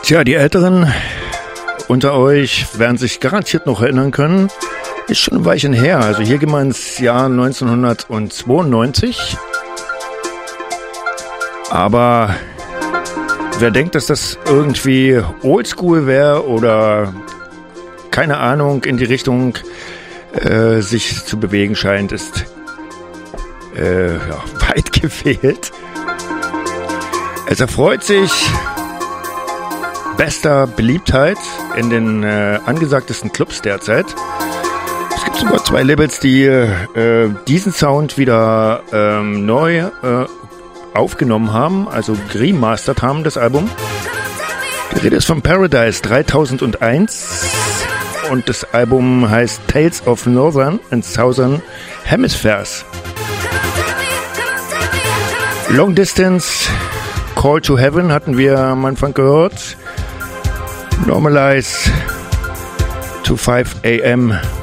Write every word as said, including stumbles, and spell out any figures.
Tja, die Älteren unter euch werden sich garantiert noch erinnern können. Ist schon ein Weilchen her. Also hier gehen wir ins Jahr neunzehnhundertzweiundneunzig. Aber wer denkt, dass das irgendwie oldschool wäre oder keine Ahnung in die Richtung äh, sich zu bewegen scheint, ist äh, ja, weit gefehlt. Es erfreut sich bester Beliebtheit in den äh, angesagtesten Clubs derzeit. Es gibt sogar zwei Labels, die äh, diesen Sound wieder ähm, neu äh, aufgenommen haben, also remastert haben, das Album. Die Rede ist von Paradise dreitausendeins und das Album heißt Tales of Northern and Southern Hemispheres. Long Distance, Call to Heaven hatten wir am Anfang gehört. Normalize to five a.m.